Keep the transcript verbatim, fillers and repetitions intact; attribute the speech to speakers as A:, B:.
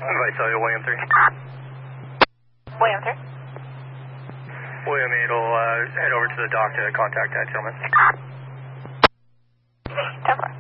A: Visalia, William three.
B: William three.
A: William eight will uh, head over to the dock to contact that gentleman.
B: ten four.